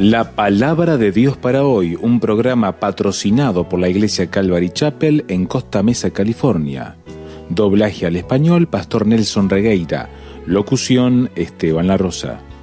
La Palabra de Dios para hoy, un programa patrocinado por la Iglesia Calvary Chapel en Costa Mesa, California. Doblaje al español, Pastor Nelson Regueira. Locución, Esteban La Rosa.